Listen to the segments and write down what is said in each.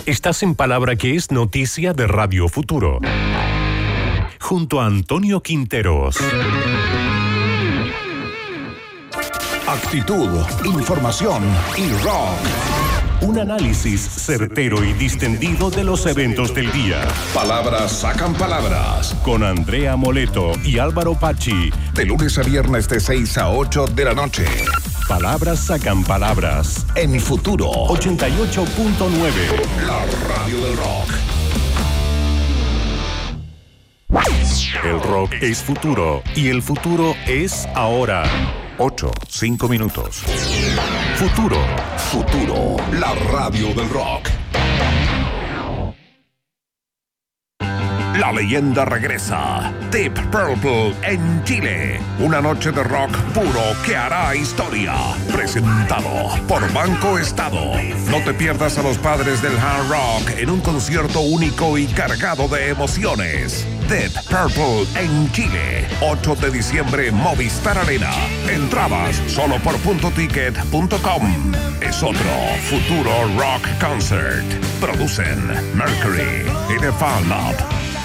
Estás en Palabra que es noticia de Radio Futuro. Junto a Antonio Quinteros. Actitud, información y rock. Un análisis certero y distendido de los eventos del día. Palabras sacan palabras. Con Andrea Moleto y Álvaro Pachi. De lunes a viernes de 6 a 8 de la noche. Palabras sacan palabras. En Futuro 88.9. La radio del rock. El rock es futuro y el futuro es ahora. 5 minutos. Futuro. Futuro, la radio del rock. La leyenda regresa. Deep Purple en Chile. Una noche de rock puro que hará historia. Presentado por Banco Estado. No te pierdas a los padres del hard rock en un concierto único y cargado de emociones. Deep Purple en Chile. 8 de diciembre, Movistar Arena. Entradas solo por puntoticket.com. Es otro Futuro Rock Concert. Producen Mercury y The Fan Lab.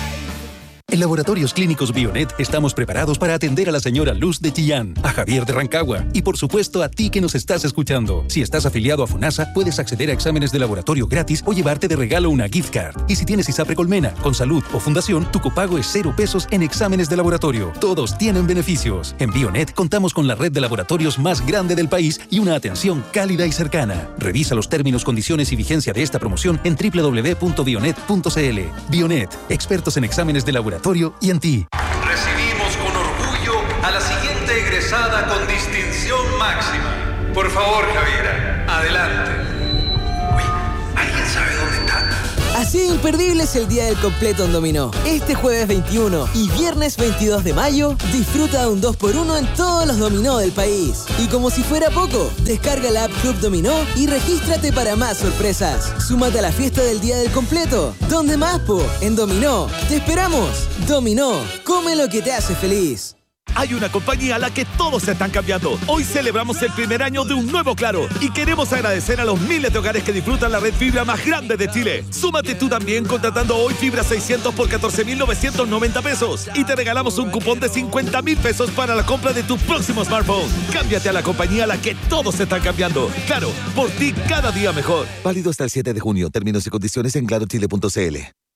En Laboratorios Clínicos Bionet estamos preparados para atender a la señora Luz de Chillán, a Javier de Rancagua y por supuesto a ti que nos estás escuchando. Si estás afiliado a FONASA, puedes acceder a exámenes de laboratorio gratis o llevarte de regalo una gift card. Y si tienes ISAPRE Colmena, Consalud o Fundación, tu copago es 0 pesos en exámenes de laboratorio. Todos tienen beneficios. En Bionet contamos con la red de laboratorios más grande del país y una atención cálida y cercana. Revisa los términos, condiciones y vigencia de esta promoción en www.bionet.cl. Bionet, expertos en exámenes de laboratorio y en ti. Recibimos con orgullo a la siguiente egresada con distinción máxima. Por favor, Javiera, adelante. Uy, ¿alguien sabe dónde está? Así de imperdible es el Día del Completo en Dominó. Este jueves 21 y viernes 22 de mayo, disfruta de un 2x1 en todos los dominó del país. Y como si fuera poco, descarga la app Club Dominó y regístrate para más sorpresas. Súmate a la fiesta del Día del Completo. ¿Dónde más, po? En Dominó. ¡Te esperamos! Dominó. Come lo que te hace feliz. Hay una compañía a la que todos se están cambiando. Hoy celebramos el primer año de un nuevo Claro y queremos agradecer a los miles de hogares que disfrutan la red fibra más grande de Chile. Súmate tú también contratando hoy fibra 600 por 14.990 pesos y te regalamos un cupón de 50.000 pesos para la compra de tu próximo smartphone. Cámbiate a la compañía a la que todos se están cambiando. Claro, por ti cada día mejor. Válido hasta el 7 de junio. Términos y condiciones en clarochile.cl.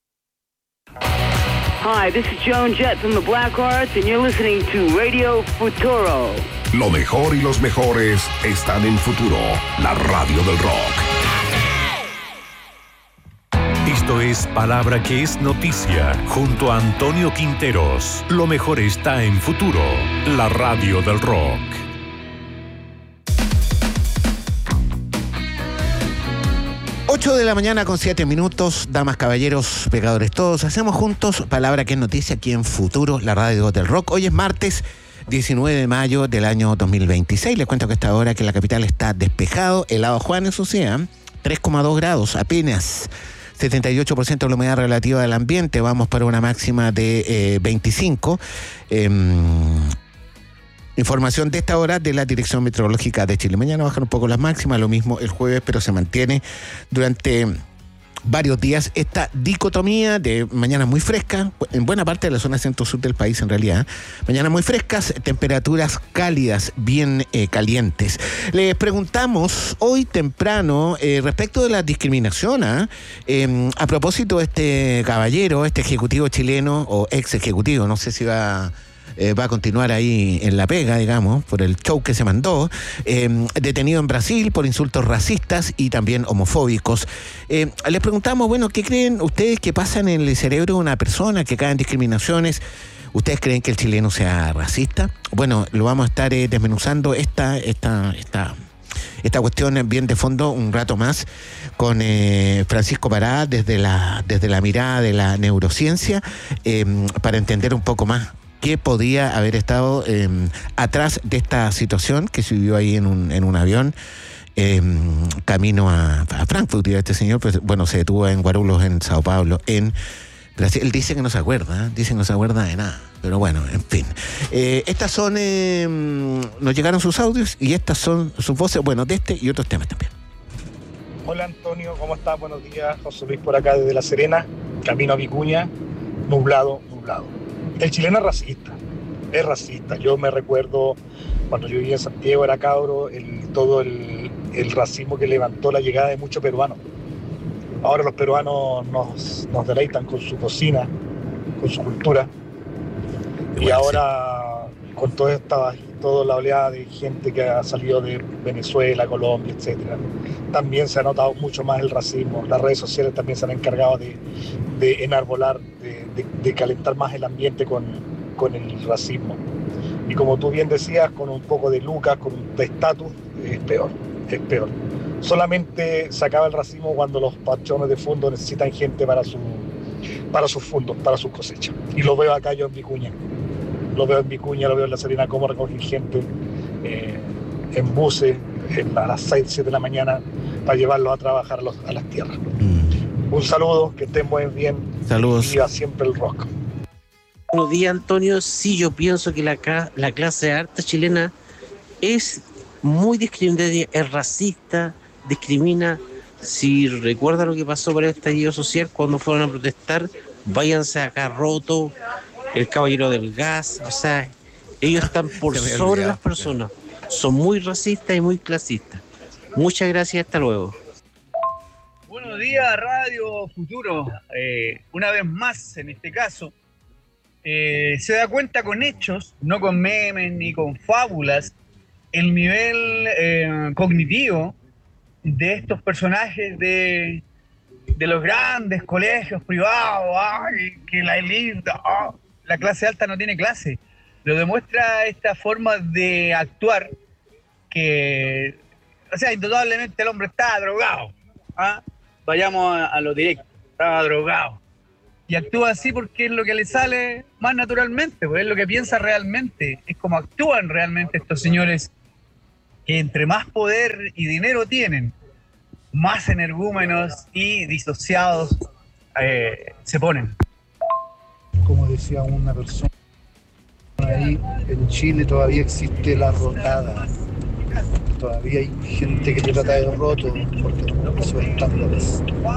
Hi, this is Joan Jett from the Blackhearts, and you're listening to Radio Futuro. Lo mejor y los mejores están en Futuro, la radio del rock. Esto es Palabra que es noticia, junto a Antonio Quinteros. Lo mejor está en Futuro, la radio del rock. 8 de la mañana con 7 minutos, damas, caballeros, pecadores todos, hacemos juntos Palabra que es noticia aquí en Futuro, la radio del rock. Hoy es martes 19 de mayo del año 2026. Les cuento que a esta hora que la capital está despejado, helado Juan en su ciudad, 3,2 grados apenas, 78% de la humedad relativa del ambiente, vamos para una máxima de 25. Información de esta hora de la Dirección Meteorológica de Chile. Mañana bajan un poco las máximas, lo mismo el jueves, pero se mantiene durante varios días esta dicotomía de mañanas muy frescas, en buena parte de la zona centro-sur del país en realidad. Mañanas muy frescas, temperaturas cálidas, bien calientes. Les preguntamos hoy temprano respecto de la discriminación, a propósito de este caballero, este ejecutivo chileno o ex ejecutivo, no sé si va a continuar ahí en la pega, digamos, por el show que se mandó, detenido en Brasil por insultos racistas y también homofóbicos. Les preguntamos, bueno, ¿qué creen ustedes que pasa en el cerebro de una persona que cae en discriminaciones? ¿Ustedes creen que el chileno sea racista? Bueno, lo vamos a estar desmenuzando esta cuestión bien de fondo un rato más con Francisco Pará desde la mirada de la neurociencia, para entender un poco más qué podía haber estado atrás de esta situación que se vivió ahí en un avión camino a Frankfurt. Y este señor, pues bueno, se detuvo en Guarulhos, en Sao Paulo, en Brasil. Él dice que no se acuerda, de nada. Pero bueno, en fin. Estas son, nos llegaron sus audios y estas son sus voces, bueno, de este y otros temas también. Hola Antonio, ¿cómo estás? Buenos días, José Luis por acá desde La Serena, camino a Vicuña, nublado. El chileno es racista. Yo me recuerdo cuando yo vivía en Santiago, era cabro, todo el racismo que levantó la llegada de muchos peruanos. Ahora los peruanos nos deleitan con su cocina, con su cultura. Y ahora con toda la oleada de gente que ha salido de Venezuela, Colombia, etcétera, también se ha notado mucho más el racismo. Las redes sociales también se han encargado de enarbolar, de calentar más el ambiente con el racismo. Y como tú bien decías, con un poco de lucas, con un estatus, es peor. Solamente se acaba el racismo cuando los patrones de fondo necesitan gente para sus fondos, para sus cosechas. Y lo veo acá yo en Vicuña. Lo veo en La Serena, cómo recogen gente en buses a las 6, 7 de la mañana para llevarlos a trabajar a las tierras. Un saludo, que estén muy bien. Saludos. Y viva siempre el rock. Buenos días, Antonio. Sí, yo pienso que la clase alta chilena es muy discriminatoria, es racista, discrimina. Si recuerda lo que pasó para el estallido social cuando fueron a protestar, váyanse acá roto, el caballero del gas, o sea, ellos están por sobre las personas. Son muy racistas y muy clasistas. Muchas gracias, hasta luego. Buenos días, Radio Futuro. Una vez más, en este caso, se da cuenta con hechos, no con memes ni con fábulas, el nivel cognitivo de estos personajes de los grandes colegios privados. ¡Ay, que la élite! ¡Oh! La clase alta no tiene clase. Lo demuestra esta forma de actuar que, o sea, indudablemente el hombre está drogado. Vayamos a lo directo, estaba drogado. Y actúa así porque es lo que le sale más naturalmente, pues es lo que piensa realmente, es como actúan realmente estos señores que entre más poder y dinero tienen, más energúmenos y disociados se ponen. Como decía una persona ahí, en Chile todavía existe la rotada. Todavía hay gente que te trata de roto porque no son estándares.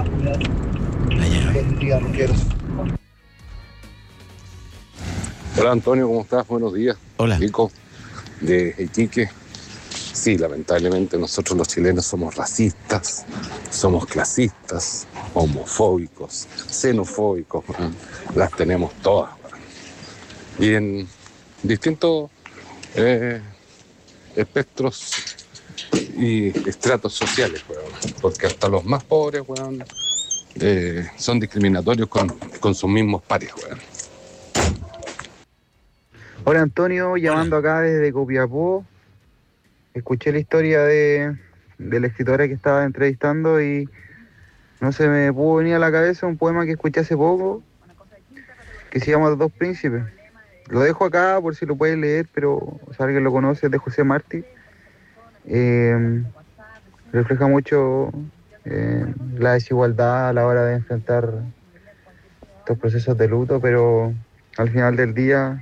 Buen día, rockeros. Hola Antonio, ¿cómo estás? Buenos días. Hola. Rico, de Iquique. Sí, lamentablemente nosotros los chilenos somos racistas, somos clasistas, homofóbicos, xenofóbicos, las tenemos todas. Y en distintos espectros y estratos sociales, porque hasta los más pobres son discriminatorios con sus mismos pares. Hola Antonio, llamando acá desde Copiapó. Escuché la historia de la escritora que estaba entrevistando y no se me pudo venir a la cabeza un poema que escuché hace poco que se llama Los dos príncipes. Lo dejo acá por si lo pueden leer, pero si alguien lo conoce, es de José Martí. Refleja mucho la desigualdad a la hora de enfrentar estos procesos de luto, pero al final del día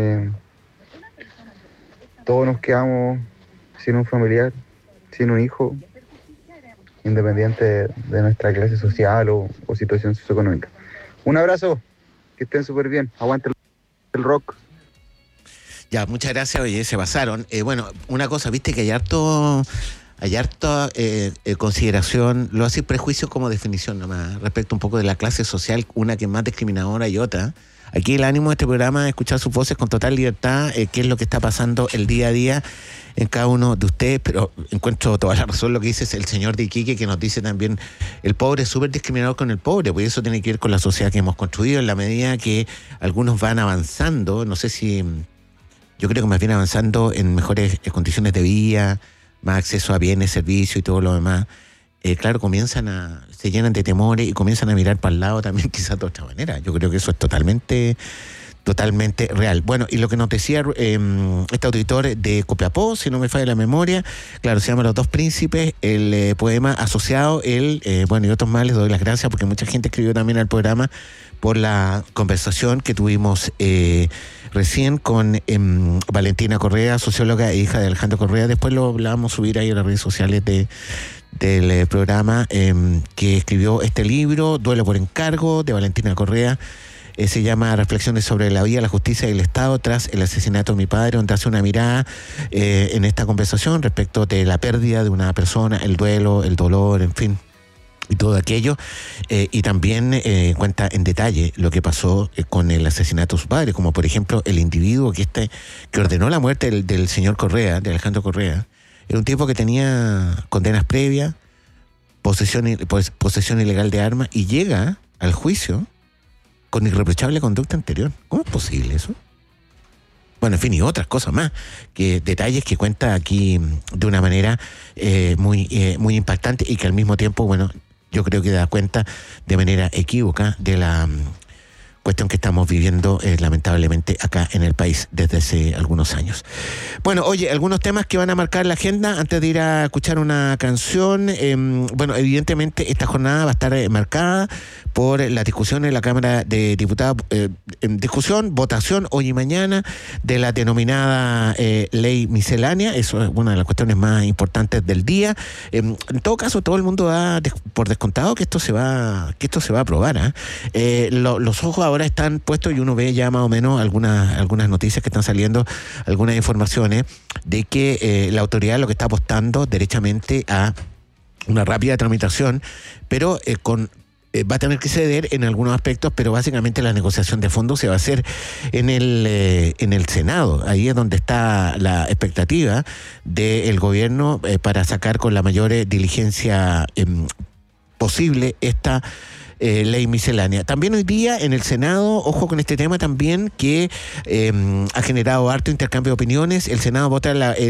todos nos quedamos sin un familiar, sin un hijo, independiente de nuestra clase social o situación socioeconómica. Un abrazo, que estén súper bien, aguante el rock. Ya, muchas gracias, oye, se pasaron. Bueno, una cosa, viste que hay harta consideración, lo hace prejuicio como definición nomás, respecto un poco de la clase social, una que es más discriminadora y otra. Aquí el ánimo de este programa es escuchar sus voces con total libertad, qué es lo que está pasando el día a día en cada uno de ustedes, pero encuentro toda la razón lo que dice el señor de Iquique, que nos dice también el pobre es súper discriminado con el pobre, pues eso tiene que ver con la sociedad que hemos construido en la medida que algunos van avanzando, no sé si, yo creo que más bien avanzando en mejores condiciones de vida, más acceso a bienes, servicios y todo lo demás. Claro, se llenan de temores y comienzan a mirar para el lado también quizás de otra manera. Yo creo que eso es totalmente real. Bueno, y lo que nos decía este auditor de Copiapó, si no me falla la memoria, claro, se llama Los dos príncipes, el poema asociado, y otros más, les doy las gracias porque mucha gente escribió también al programa por la conversación que tuvimos recién con Valentina Correa, socióloga e hija de Alejandro Correa. Después lo vamos a subir ahí a las redes sociales de del programa, que escribió este libro, Duelo por encargo, de Valentina Correa. Se llama Reflexiones sobre la vida, la justicia y el Estado tras el asesinato de mi padre, donde hace una mirada en esta conversación respecto de la pérdida de una persona, el duelo, el dolor, en fin, y todo aquello, y también cuenta en detalle lo que pasó con el asesinato de su padre, como por ejemplo el individuo que ordenó la muerte del señor Correa, de Alejandro Correa. Era un tipo que tenía condenas previas, posesión ilegal de armas, y llega al juicio con irreprochable conducta anterior. ¿Cómo es posible eso? Bueno, en fin, y otras cosas más, detalles que cuenta aquí de una manera muy impactante, y que al mismo tiempo, bueno, yo creo que da cuenta de manera equívoca de la cuestión que estamos viviendo lamentablemente acá en el país desde hace algunos años. Bueno, oye, algunos temas que van a marcar la agenda antes de ir a escuchar una canción. Bueno, evidentemente esta jornada va a estar marcada por la discusión en la Cámara de Diputados, votación hoy y mañana de la denominada ley miscelánea. Eso es una de las cuestiones más importantes del día. En todo caso, todo el mundo da por descontado que esto se va a aprobar. Los ojos ahora están puestos, y uno ve ya más o menos algunas noticias que están saliendo, algunas informaciones de que la autoridad lo que está apostando derechamente a una rápida tramitación, pero va a tener que ceder en algunos aspectos, pero básicamente la negociación de fondo se va a hacer en el Senado. Ahí es donde está la expectativa del gobierno para sacar con la mayor diligencia posible esta ley miscelánea. También hoy día en el Senado, ojo con este tema también, que ha generado harto intercambio de opiniones. El Senado vota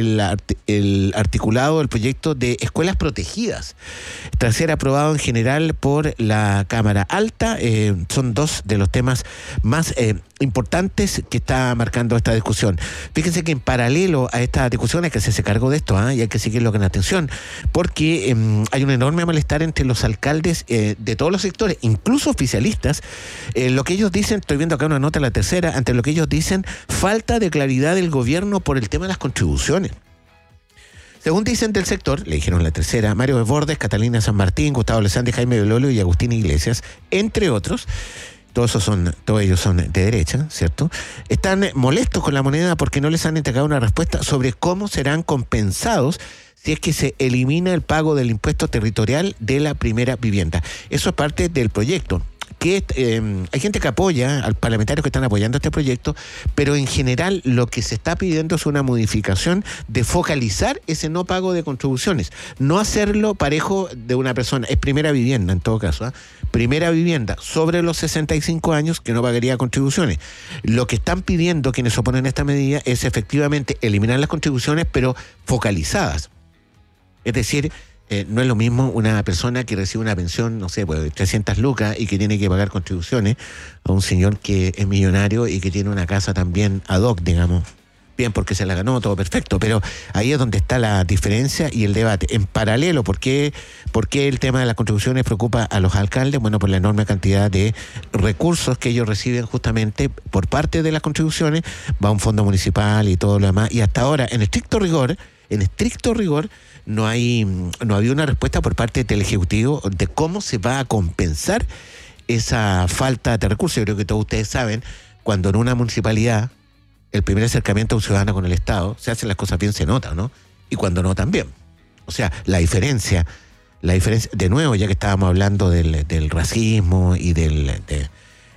el articulado del proyecto de escuelas protegidas, tras ser aprobado en general por la Cámara Alta. Son dos de los temas más importantes que está marcando esta discusión. Fíjense que en paralelo a esta discusión hay que hacerse cargo de esto, y hay que seguirlo con atención, porque hay un enorme malestar entre los alcaldes de todos los sectores, incluso oficialistas. Lo que ellos dicen, estoy viendo acá una nota, la tercera, ante lo que ellos dicen, falta de claridad del gobierno por el tema de las contribuciones. Según dicen del sector, le dijeron la tercera, Mario Desbordes, Catalina San Martín, Gustavo Lezandi, Jaime Belolio y Agustín Iglesias, entre otros. Todos ellos son de derecha, ¿cierto? Están molestos con la moneda porque no les han entregado una respuesta sobre cómo serán compensados si es que se elimina el pago del impuesto territorial de la primera vivienda. Eso es parte del proyecto. Hay gente que apoya, a parlamentarios que están apoyando este proyecto, pero en general lo que se está pidiendo es una modificación de focalizar ese no pago de contribuciones, no hacerlo parejo de una persona, es primera vivienda en todo caso, primera vivienda sobre los 65 años que no pagaría contribuciones. Lo que están pidiendo quienes oponen a esta medida es efectivamente eliminar las contribuciones, pero focalizadas. Es decir, no es lo mismo una persona que recibe una pensión, no sé, pues 300 lucas y que tiene que pagar contribuciones, a un señor que es millonario y que tiene una casa también ad hoc, digamos. Bien, porque se la ganó, todo perfecto, pero ahí es donde está la diferencia y el debate. En paralelo, ¿por qué el tema de las contribuciones preocupa a los alcaldes? Bueno, por la enorme cantidad de recursos que ellos reciben justamente por parte de las contribuciones, va a un fondo municipal y todo lo demás, y hasta ahora, en estricto rigor, no había una respuesta por parte del Ejecutivo de cómo se va a compensar esa falta de recursos. Yo creo que todos ustedes saben, cuando en una municipalidad el primer acercamiento a un ciudadano con el Estado, se hacen las cosas bien, se nota, ¿no? Y cuando no, también. O sea, la diferencia, de nuevo, ya que estábamos hablando del racismo y de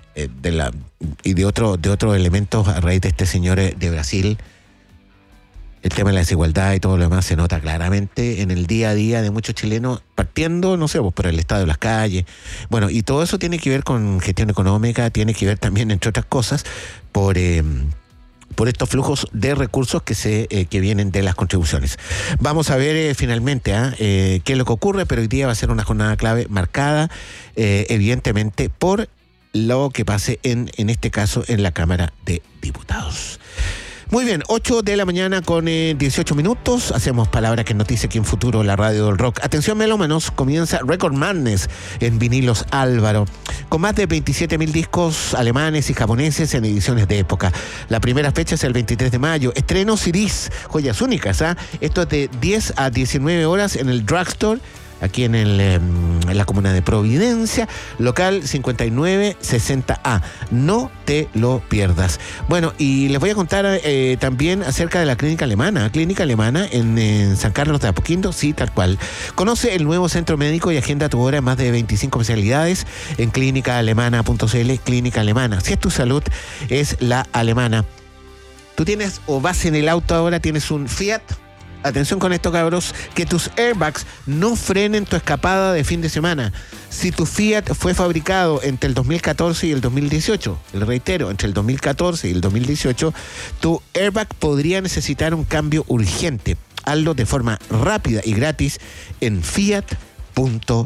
otros elementos a raíz de este señor de Brasil, el tema de la desigualdad y todo lo demás se nota claramente en el día a día de muchos chilenos, partiendo, no sé, por el estado de las calles. Bueno, y todo eso tiene que ver con gestión económica, tiene que ver también, entre otras cosas, por estos flujos de recursos que vienen de las contribuciones. Vamos a ver finalmente qué es lo que ocurre, pero hoy día va a ser una jornada clave marcada, evidentemente, por lo que pase en este caso en la Cámara de Diputados. Muy bien, 8 de la mañana con 18 minutos. Hacemos Palabra que Noticia aquí en Futuro, la radio del rock. Atención, melómanos, comienza Record Madness en Vinilos Álvaro, con más de 27.000 discos alemanes y japoneses en ediciones de época. La primera fecha es el 23 de mayo. Estreno CDs, joyas únicas. Esto es de 10 a 19 horas en el Drugstore aquí en la comuna de Providencia, local 5960A. No te lo pierdas. Bueno, y les voy a contar también acerca de la Clínica Alemana. Clínica Alemana en San Carlos de Apoquindo, sí, tal cual. Conoce el nuevo centro médico y agenda tu hora en más de 25 especialidades en clínicaalemana.cl. Clínica Alemana. Si es tu salud, es la alemana. Tú tienes o vas en el auto ahora, tienes un Fiat. Atención con esto, cabros, que tus airbags no frenen tu escapada de fin de semana. Si tu Fiat fue fabricado entre el 2014 y el 2018, le reitero, entre el 2014 y el 2018, tu airbag podría necesitar un cambio urgente. Hazlo de forma rápida y gratis en fiat.cl.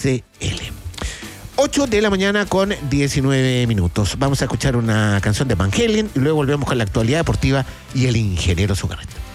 8 de la mañana con 19 minutos. Vamos a escuchar una canción de Van Halen y luego volvemos con la actualidad deportiva y el ingeniero Zucarreta.